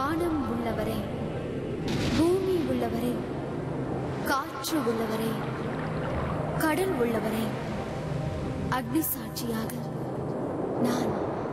வானம் உள்ளவரே, பூமி உள்ளவரே, காற்று உள்ளவரே, கடல் உள்ளவரே, அக்னி சாட்சியாக நான்